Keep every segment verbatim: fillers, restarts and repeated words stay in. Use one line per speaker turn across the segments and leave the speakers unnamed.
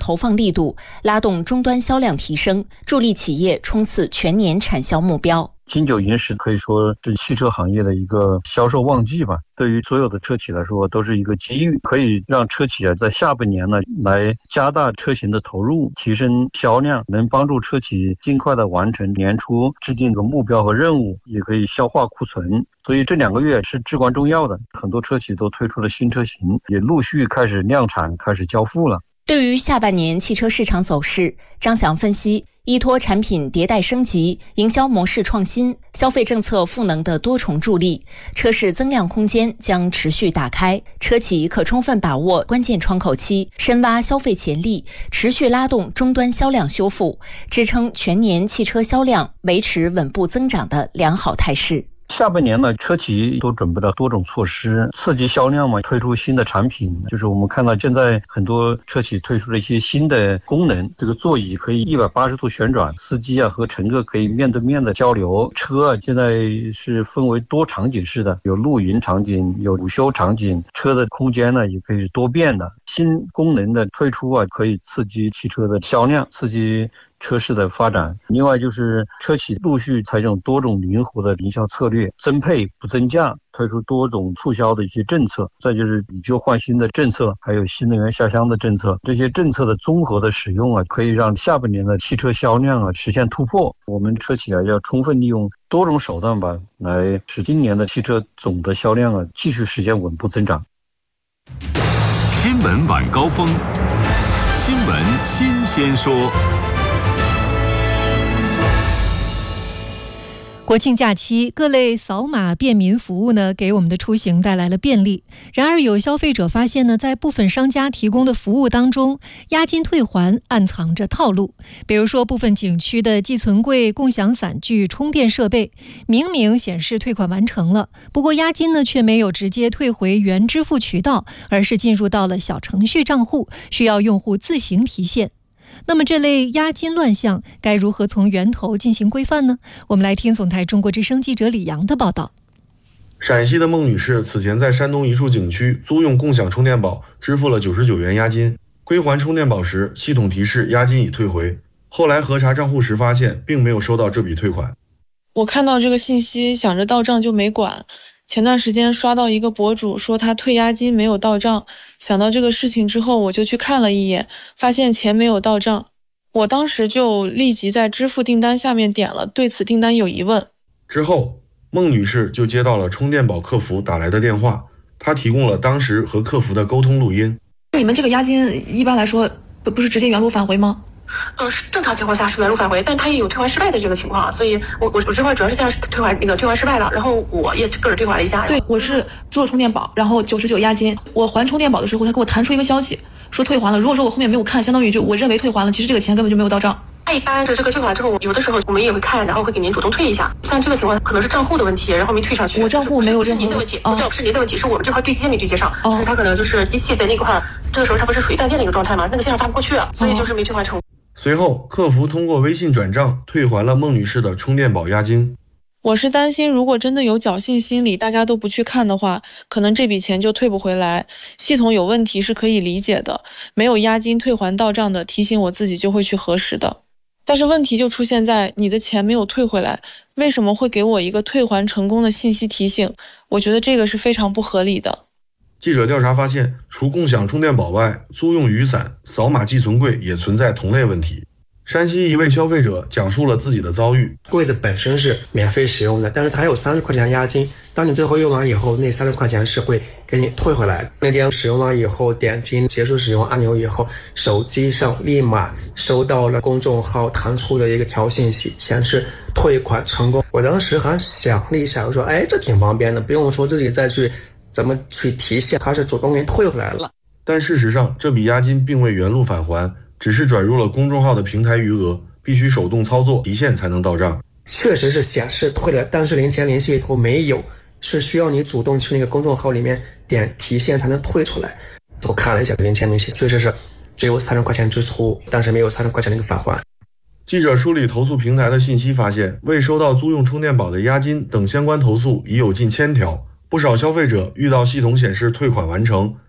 投放力度，拉动终端销量提升，助力企业冲刺全年产销目标。
金九银十可以说是汽车行业的一个销售旺季吧，对于所有的车企来说都是一个机遇，可以让车企啊在下半年呢来加大车型的投入，提升销量，能帮助车企尽快的完成年初制定的目标和任务，也可以消化库存。所以这两个月是至关重要的，很多车企都推出了新车型，也陆续开始量产，开始交付了。
对于下半年汽车市场走势，张翔分析，依托产品迭代升级、营销模式创新、消费政策赋能的多重助力，车市增量空间将持续打开，车企可充分把握关键窗口期，深挖消费潜力，持续拉动终端销量修复，支撑全年汽车销量维持稳步增长的良好态势。
下半年呢，车企都准备了多种措施刺激销量嘛，推出新的产品，就是我们看到现在很多车企推出了一些新的功能，这个座椅可以一百八十度旋转，司机啊和乘客可以面对面的交流，车啊现在是分为多场景式的，有露营场景，有午休场景，车的空间呢也可以是多变的。新功能的推出啊，可以刺激汽车的销量，刺激车市的发展。另外就是车企陆续采用多种灵活的营销策略，增配不增价，推出多种促销的一些政策，再就是以旧换新的政策，还有新能源下乡的政策，这些政策的综合的使用啊，可以让下半年的汽车销量啊实现突破。我们车企啊要充分利用多种手段吧，来使今年的汽车总的销量啊继续实现稳步增长。
新闻晚高峰，新闻新鲜说。
国庆假期，各类扫码便民服务呢，给我们的出行带来了便利。然而，有消费者发现呢，在部分商家提供的服务当中，押金退还暗藏着套路。比如说，部分景区的寄存柜、共享伞具、充电设备，明明显示退款完成了，不过押金呢却没有直接退回原支付渠道，而是进入到了小程序账户，需要用户自行提现。那么这类押金乱象该如何从源头进行规范呢？我们来听总台中国之声记者李阳的报道。
陕西的孟女士此前在山东一处景区租用共享充电宝，支付了九十九元押金，归还充电宝时，系统提示押金已退回。后来核查账户时发现，并没有收到这笔退款。
我看到这个信息，想着到账就没管。前段时间刷到一个博主说他退押金没有到账，想到这个事情之后，我就去看了一眼，发现钱没有到账。我当时就立即在支付订单下面点了对此订单有疑问。
之后，孟女士就接到了充电宝客服打来的电话，她提供了当时和客服的沟通录音。
你们这个押金一般来说不不是直接原路返回吗？
呃，正常情况下是原路返回，但它也有退还失败的这个情况，所以我我我这块主要是现在是退还那个退还失败了，然后我也个人退还了一下。
对，我是做了充电宝，然后九十九押金，我还充电宝的时候，他给我弹出一个消息说退还了。如果说我后面没有看，相当于就我认为退还了，其实这个钱根本就没有到账。
他一般就这个退款之后，有的时候我们也会看，然后会给您主动退一下。像这个情况可能是账户的问题，然后没退上去。
我账户没有任何
您的问题，不是您的问题，是我们这块对接没对接上，就是他可能就是机器在那块，这个时候它不是属于断电的一个状态嘛，那个线上发不过去，所以就是没退还成。
随后，客服通过微信转账退还了孟女士的充电宝押金。
我是担心，如果真的有侥幸心理，大家都不去看的话，可能这笔钱就退不回来。系统有问题是可以理解的，没有押金退还到账的，提醒我自己就会去核实的。但是问题就出现在你的钱没有退回来，为什么会给我一个退还成功的信息提醒？我觉得这个是非常不合理的。
记者调查发现，除共享充电宝外，租用雨伞、扫码寄存柜也存在同类问题。山西一位消费者讲述了自己的遭遇。
柜子本身是免费使用的，但是它有三十块钱押金，当你最后用完以后，那三十块钱是会给你退回来。那天使用了以后，点击结束使用按钮以后，手机上立马收到了公众号弹出的一个条信息，显示退款成功。我当时还想了一下，我说哎，这挺方便的，不用说自己再去怎么去提现，它是主动给你退回来了。
但事实上，这笔押金并未原路返还，只是转入了公众号的平台余额，必须手动操作提现才能到账。
确实是显示退了，但是零钱零系统没有，是需要你主动去那个公众号里面点提现才能退出来。我看了一下零钱零系，确实是只有三十块钱支出，但是没有三十块钱那个返还。
记者梳理投诉平台的信息发现，未收到租用充电宝的押金等相关投诉已有近千条。不少消费者遇到系统显示退款完成，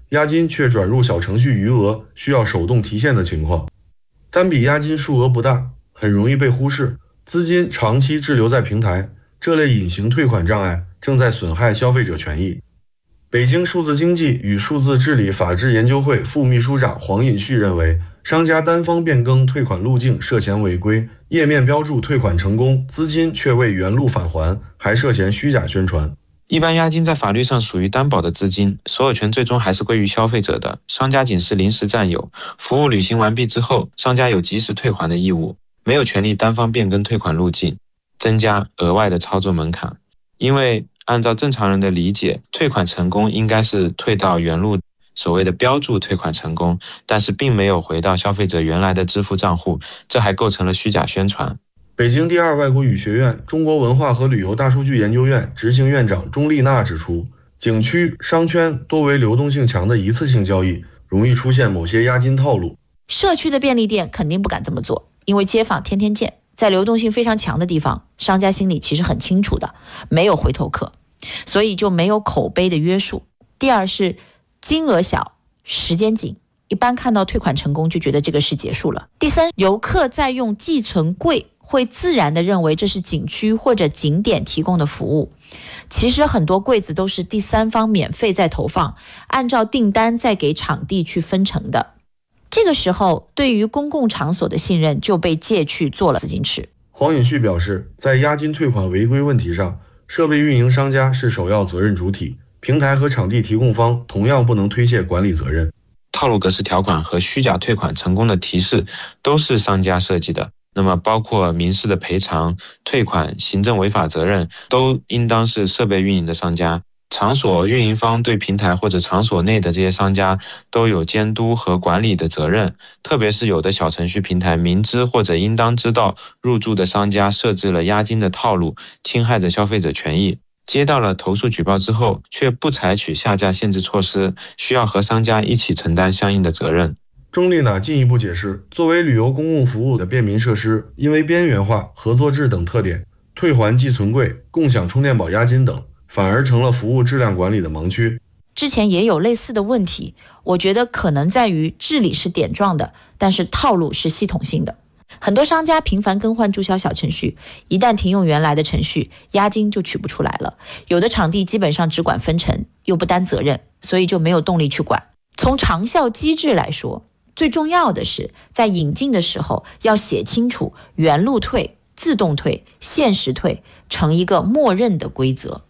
押金却转入小程序余额，需要手动提现的情况。单笔押金数额不大，很容易被忽视，资金长期滞留在平台，这类隐形退款障碍正在损害消费者权益。北京数字经济与数字治理法治研究会副秘书长黄尹旭认为，商家单方变更退款路径涉嫌违规，页面标注退款成功，资金却未原路返还，还涉嫌虚假宣传。
一般押金在法律上属于担保的资金，所有权最终还是归于消费者的，商家仅是临时占有。服务履行完毕之后，商家有及时退还的义务，没有权利单方变更退款路径，增加额外的操作门槛。因为按照正常人的理解，退款成功应该是退到原路，所谓的标注退款成功，但是并没有回到消费者原来的支付账户，这还构成了虚假宣传。
北京第二外国语学院中国文化和旅游大数据研究院执行院长钟丽娜指出，景区、商圈多为流动性强的一次性交易，容易出现某些押金套路。
社区的便利店肯定不敢这么做，因为街坊天天见，在流动性非常强的地方，商家心里其实很清楚的，没有回头客，所以就没有口碑的约束。第二是金额小，时间紧，一般看到退款成功就觉得这个事结束了。第三，游客在用寄存柜会自然地认为这是景区或者景点提供的服务，其实很多柜子都是第三方免费在投放，按照订单再给场地去分成的。这个时候，对于公共场所的信任就被借去做了资金池。
黄尹旭表示，在押金退款违规问题上，设备运营商家是首要责任主体，平台和场地提供方同样不能推卸管理责任。
套路格式条款和虚假退款成功的提示都是商家设计的，那么包括民事的赔偿、退款、行政违法责任，都应当是设备运营的商家。场所运营方对平台或者场所内的这些商家都有监督和管理的责任，特别是有的小程序平台明知或者应当知道入驻的商家设置了押金的套路，侵害着消费者权益，接到了投诉举报之后却不采取下架限制措施，需要和商家一起承担相应的责任。
钟丽娜进一步解释，作为旅游公共服务的便民设施，因为边缘化、合作制等特点，退还寄存柜、共享充电宝押金等反而成了服务质量管理的盲区。
之前也有类似的问题，我觉得可能在于治理是点状的，但是套路是系统性的。很多商家频繁更换注销小程序，一旦停用原来的程序，押金就取不出来了。有的场地基本上只管分成，又不担责任，所以就没有动力去管。从长效机制来说，最重要的是在引进的时候要写清楚原路退、自动退、限时退成一个默认的规则。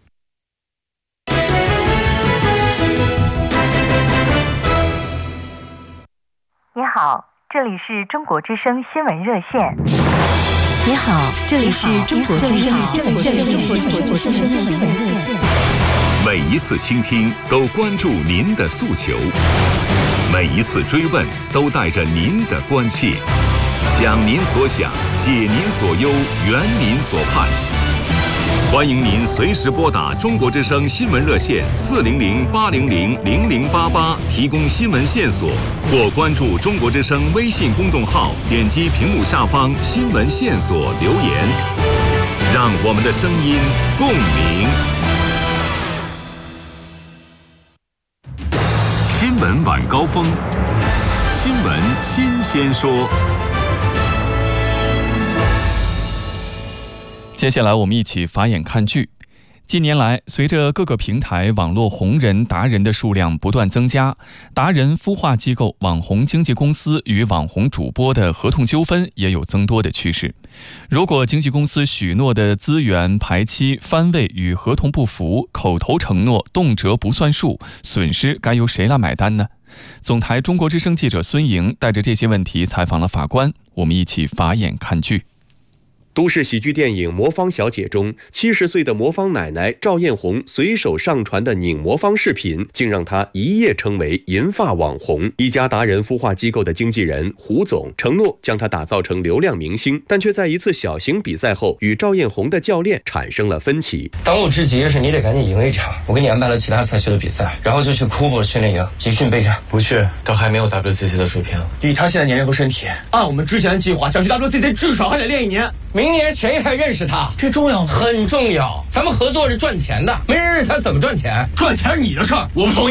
你好，这里是中国之声新闻热线。
你好，这里是中国之声新闻热线。
每一次倾听都关注您的诉求，每一次追问都带着您的关切，想您所想，解您所忧，圆您所盼。欢迎您随时拨打中国之声新闻热线四零零八零零零零八八提供新闻线索，或关注中国之声微信公众号，点击屏幕下方新闻线索留言，让我们的声音共鸣。新闻晚高峰，新闻新鲜说。
接下来我们一起法眼看剧。近年来，随着各个平台网络红人达人的数量不断增加，达人孵化机构、网红经纪公司与网红主播的合同纠纷也有增多的趋势。如果经纪公司许诺的资源、排期、番位与合同不符，口头承诺动辄不算数，损失该由谁来买单呢？总台中国之声记者孙莹带着这些问题采访了法官，我们一起法眼看剧。
都市喜剧电影《魔方小姐》中，七十岁的魔方奶奶赵艳红随手上传的拧魔方视频，竟让她一夜成为银发网红。一家达人孵化机构的经纪人胡总承诺将她打造成流量明星，但却在一次小型比赛后与赵艳红的教练产生了分歧。
当务之急是你得赶紧赢一场，我给你安排了其他赛区的比赛，然后就去库珀训练营集训备战。不去，他还没有 W C C 的水平。以他现在年龄和身体，按我们之前的计划，想去 W C C 至少还得练一年。明年谁还认识他？这重要吗？很重要。咱们合作是赚钱的，没人认识他怎么赚钱？赚钱是你的事儿，我不同意。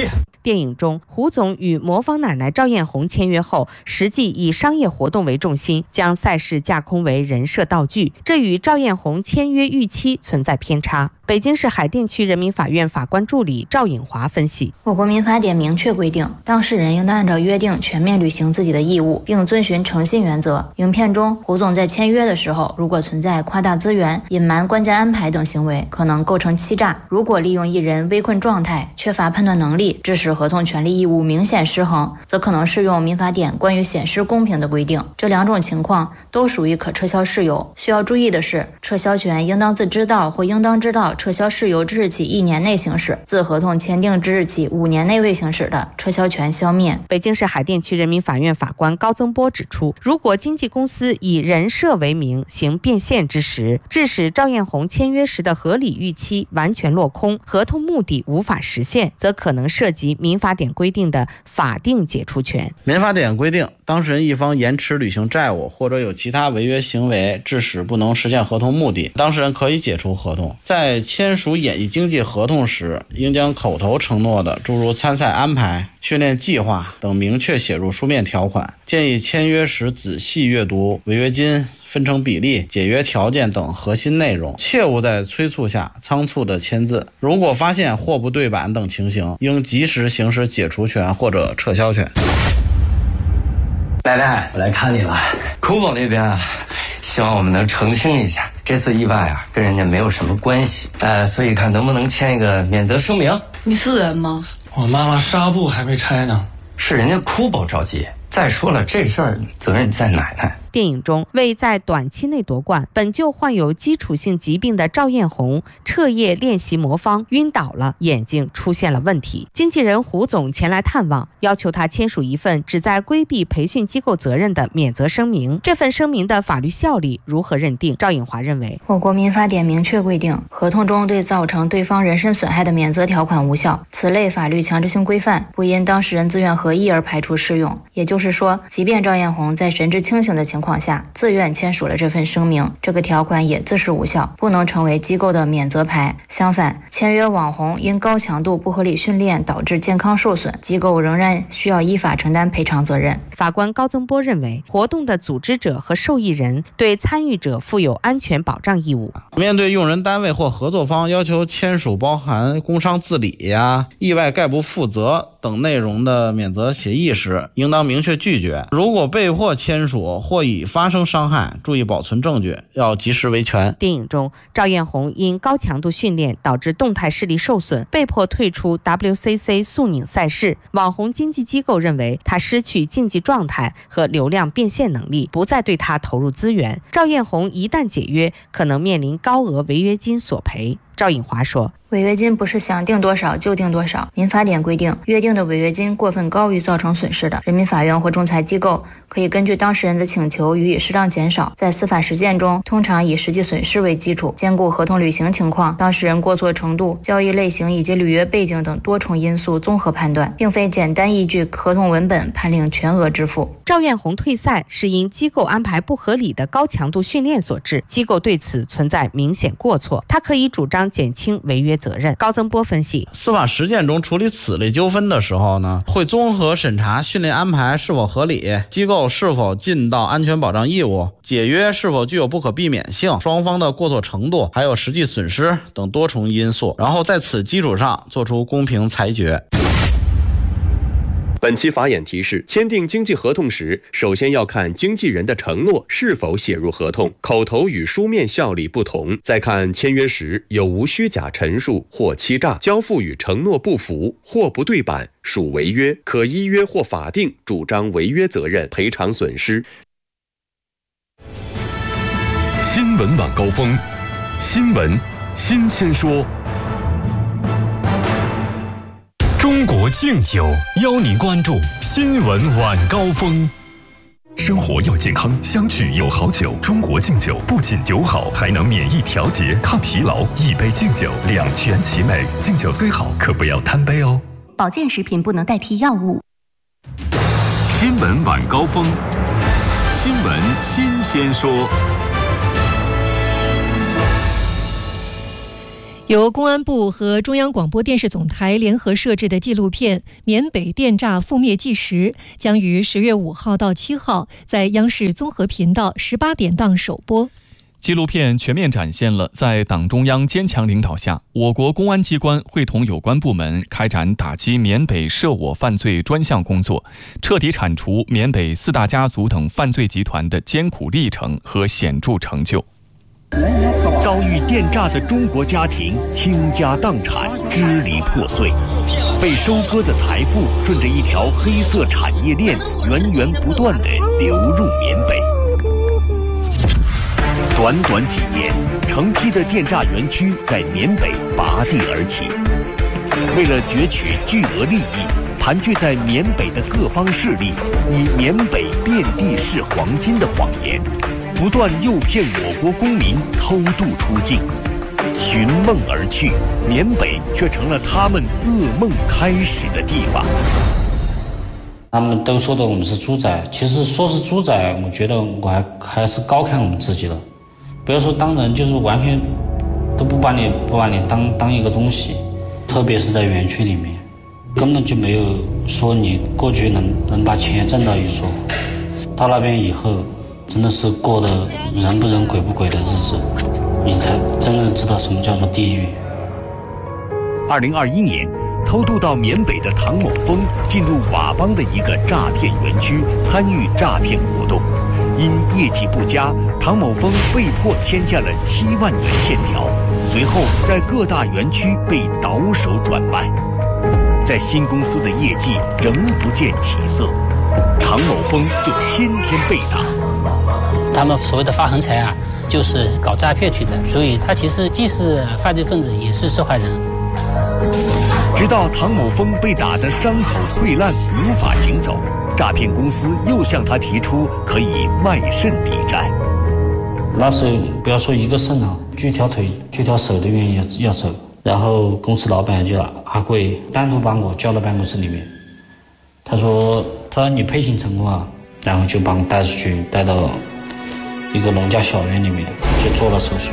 电影中，胡总与魔方奶奶赵艳红签约后，实际以商业活动为重心，将赛事架空为人设道具，这与赵艳红签约预期存在偏差。北京市海淀区人民法院法官助理赵颖华分析，
我国民法典明确规定，当事人应当按照约定全面履行自己的义务，并遵循诚信原则。影片中，胡总在签约的时候，如果存在夸大资源、隐瞒关键安排等行为，可能构成欺诈。如果利用一人危困状态、缺乏判断能力，致使合同权利义务明显失衡，则可能适用民法典关于显示公平的规定。这两种情况都属于可撤销事由。需要注意的是，撤销权应当自知道或应当知道撤销事由之日起一年内行使，自合同签订之日起五年内未行使的，撤销权消灭。
北京市海淀区人民法院法官高增波指出，如果经纪公司以人设为名行变现之时，致使赵艳红签约时的合理预期完全落空，合同目的无法实现，则可能涉及民法典规定的法定解除权。
民法典规定，当事人一方延迟履行债务或者有其他违约行为，致使不能实现合同目的，当事人可以解除合同。在签署演艺经纪合同时，应将口头承诺的诸如参赛安排、训练计划等明确写入书面条款。建议签约时仔细阅读违约金、分成比例、解约条件等核心内容，切勿在催促下仓促的签字。如果发现货不对版等情形，应及时行使解除权或者撤销权。
奶奶，我来看你了。酷宝那边啊，希望我们能澄清一下，这次意外啊跟人家没有什么关系，呃，所以看能不能签一个免责声明。
你是人吗？
我妈妈纱布还没拆呢，是人家酷宝着急。再说了，这事儿责任在奶奶。
电影中，为在短期内夺冠，本就患有基础性疾病的赵艳红彻夜练习魔方，晕倒了，眼睛出现了问题。经纪人胡总前来探望，要求他签署一份旨在规避培训机构责任的免责声明。这份声明的法律效力如何认定？赵颖华认为，
我国民法典明确规定，合同中对造成对方人身损害的免责条款无效，此类法律强制性规范不因当事人自愿合意而排除适用。也就是说，即便赵艳红在神志清醒的情况下自愿签署了这份声明，这个条款也自是无效，不能成为机构的免责牌。相反，签约网红因高强度不合理训练导致健康受损，机构仍然需要依法承担赔偿责任。
法官高增波认为，活动的组织者和受益人对参与者负有安全保障义务。
面对用人单位或合作方要求签署包含工伤自理呀、意外概不负责等内容的免责协议时，应当明确拒绝。如果被迫签署或已发生伤害，注意保存证据，要及时维权。
电影中，赵艳红因高强度训练导致动态视力受损，被迫退出 W C C 速拧赛事。网红经纪机构认为她失去竞技状态和流量变现能力，不再对她投入资源。赵艳红一旦解约，可能面临高额违约金索赔。赵颖华说，
违约金不是想定多少就定多少，民法典规定，约定的违约金过分高于造成损失的，人民法院或仲裁机构可以根据当事人的请求予以适当减少。在司法实践中，通常以实际损失为基础，兼顾合同履行情况、当事人过错程度、交易类型以及履约背景等多重因素综合判断，并非简单依据合同文本判令全额支付。
赵艳红退赛是因机构安排不合理的高强度训练所致，机构对此存在明显过错，他可以主张减轻违约责任。高增波分析，
司法实践中处理此类纠纷的时候呢，会综合审查训练安排是否合理，机构是否尽到安全保障义务，解约是否具有不可避免性，双方的过错程度，还有实际损失等多重因素，然后在此基础上做出公平裁决。
本期法眼提示：签订经纪合同时，首先要看经纪人的承诺是否写入合同，口头与书面效力不同；再看签约时有无虚假陈述或欺诈，交付与承诺不符或不对版，属违约，可依约或法定主张违约责任，赔偿损失。
新闻晚高峰，新闻新鲜说。中国敬酒邀您关注新闻晚高峰。生活要健康，相聚有好酒。中国敬酒不仅酒好，还能免疫调节、抗疲劳。一杯敬酒，两全其美。敬酒虽好，可不要贪杯哦。
保健食品不能代替药物。
新闻晚高峰，新闻新鲜说。
由公安部和中央广播电视总台联合摄制的纪录片《缅北电诈覆灭纪实》将于十月五号到七号在央视综合频道十八点档首播。
纪录片全面展现了在党中央坚强领导下，我国公安机关会同有关部门开展打击缅北涉我犯罪专项工作，彻底铲除缅北四大家族等犯罪集团的艰苦历程和显著成就。
遭遇电诈的中国家庭倾家荡产，支离破碎，被收割的财富顺着一条黑色产业链源源不断地流入缅北。短短几年，成批的电诈园区在缅北拔地而起。为了攫取巨额利益，盘踞在缅北的各方势力以缅北遍地是黄金的谎言，不断诱骗我国公民偷渡出境，寻梦而去，缅北却成了他们噩梦开始的地方。
他们都说的我们是猪仔，其实说是猪仔，我觉得我还还是高看我们自己的。不要说当人，就是完全都不把你不把你当当一个东西，特别是在园区里面，根本就没有说你过去能能把钱挣到一说，到那边以后。真的是过得人不人鬼不鬼的日子，你才真正知道什么叫做地狱。
二零二一年，偷渡到缅北的唐某峰进入佤邦的一个诈骗园区，参与诈骗活动。因业绩不佳，唐某峰被迫签下了七万元欠条，随后在各大园区被倒手转卖。在新公司的业绩仍不见起色，唐某峰就天天被打。
他们所谓的发横财啊，就是搞诈骗去的，所以他其实既是犯罪分子，也是受害人。
直到唐某峰被打得伤口溃烂，无法行走，诈骗公司又向他提出可以卖肾抵债。
那时候不要说一个肾啊，锯条腿、锯条手都愿意要走。然后公司老板就阿贵单独把我叫到办公室里面，他说：“他说你配型成功啊。”然后就把我带出去，带到一个农家小院里面，就做了手术。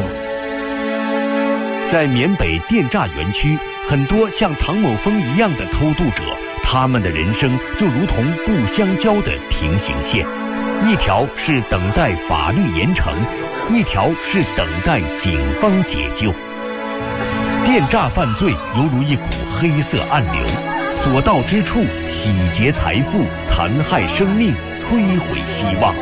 在缅北电诈园区，很多像唐某峰一样的偷渡者，他们的人生就如同不相交的平行线，一条是等待法律严惩，一条是等待警方解救。电诈犯罪犹如一股黑色暗流，所到之处洗劫财富，残害生命，摧毁希望。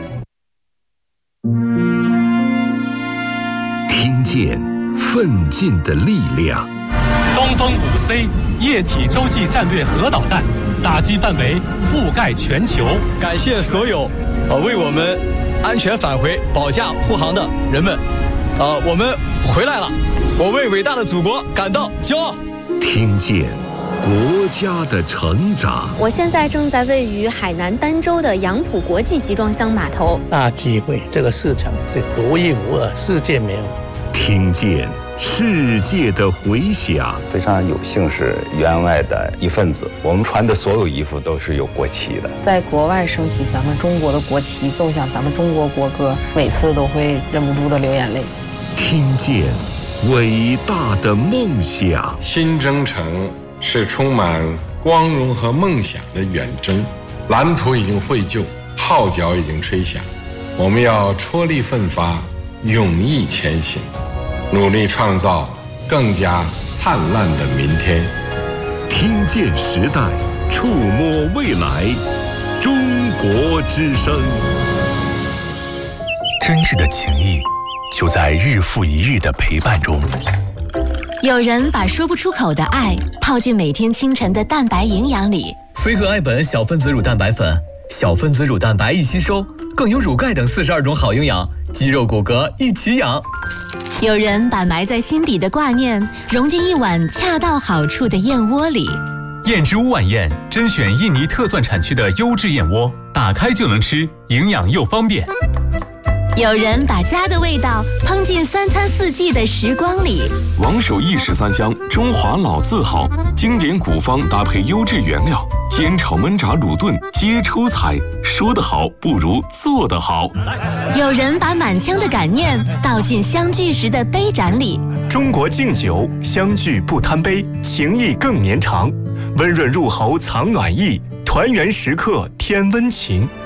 听见奋进的力量。
东风五 C 液体洲际战略核导弹，打击范围覆盖全球。
感谢所有呃为我们安全返回保驾护航的人们，呃，我们回来了，我为伟大的祖国感到骄傲。
听见国家的成长。
我现在正在位于海南儋州的杨浦国际集装箱码头。
大机会，这个市场是独一无二，世界没有。
听见世界的回响。
非常有幸是员外的一份子，我们穿的所有衣服都是有国旗的。
在国外升起咱们中国的国旗，奏响咱们中国国歌，每次都会忍不住的流眼泪。
听见伟大的梦想。
新征程是充满光荣和梦想的远征，蓝图已经绘就，号角已经吹响，我们要踔厉奋发，勇毅前行，努力创造更加灿烂的明天。
听见时代，触摸未来，中国之声。
真挚的情谊就在日复一日的陪伴中。
有人把说不出口的爱泡进每天清晨的蛋白营养里。
飞鹤爱本小分子乳蛋白粉，小分子乳蛋白易吸收，更有乳钙等四十二种好营养，肌肉骨骼一起养。
有人把埋在心底的挂念融进一碗恰到好处的燕窝里。
燕之屋晚宴甄选印尼特钻产区的优质燕窝，打开就能吃，营养又方便。
有人把家的味道烹进三餐四季的时光里。
王守义十三香，中华老字号，经典古方搭配优质原料，煎炒焖炸卤炖皆出彩。说得好不如做得好。
有人把满腔的感念倒进相聚时的杯盏里。
中国敬酒，相聚不贪杯，情谊更绵长。温润入喉藏暖意，团圆时刻添温情。